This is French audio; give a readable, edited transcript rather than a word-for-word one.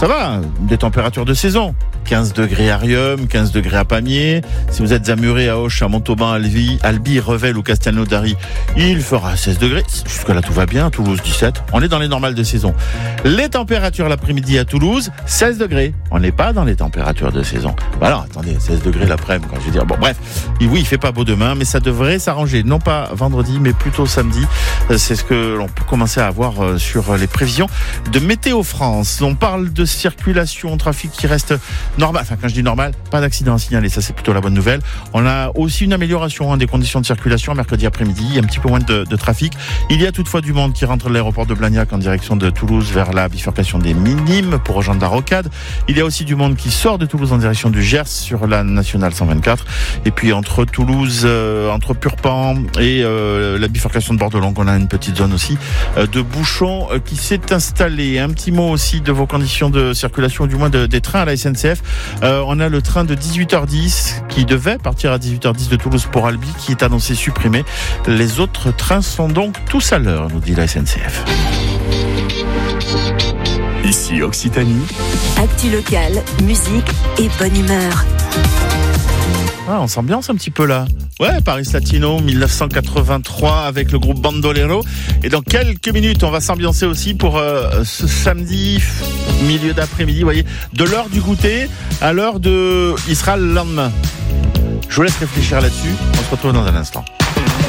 Ça va, des températures de saison. 15 degrés à Riom, 15 degrés à Pamiers. Si vous êtes à Muret, à Auch, à Montauban, Albi, Revel ou Castelnaudary, il fera 16 degrés. Jusque-là, tout va bien. Toulouse, 17. On est dans les normales de saison. Les températures l'après-midi à Toulouse, 16 degrés. On n'est pas dans les températures de saison. Bah alors, attendez, 16 degrés l'après-midi, quoi. Je veux dire, bon, bref. Oui, il fait pas beau demain, mais ça devrait s'arranger. Non pas vendredi, mais plutôt samedi. C'est ce que l'on peut commencer à avoir sur les prévisions de Météo France. On parle de circulation, trafic qui reste normal. Enfin, quand je dis normal, pas d'accident à signaler. Ça, c'est plutôt la bonne nouvelle. On a aussi une amélioration des conditions de circulation mercredi après-midi. Un petit peu moins de trafic. Il y a toutefois du monde qui rentre de l'aéroport de Blagnac en direction de Toulouse vers la bifurcation des Minimes pour rejoindre la Rocade. Il y a aussi du monde qui sort de Toulouse en direction du Gers sur la nationale 124. Et puis entre Toulouse, entre Purpan et la bifurcation de Bordelongue, on a une petite zone aussi de bouchons qui s'est installée. Un petit mot aussi de vos conditions de circulation, ou du moins des trains à la SNCF. On a le train de 18h10 qui devait partir à 18h10 de Toulouse pour Albi, qui est annoncé supprimé. Les autres trains sont donc tous à l'heure, nous dit la SNCF. Ici Occitanie. Actu local, musique et bonne humeur. Ah, on s'ambiance un petit peu là. Ouais, Paris Latino 1983 avec le groupe Bandolero. Et dans quelques minutes, on va s'ambiancer aussi pour ce samedi, milieu d'après-midi, vous voyez, de l'heure du goûter à l'heure de... Il sera le lendemain. Je vous laisse réfléchir là-dessus. On se retrouve dans un instant.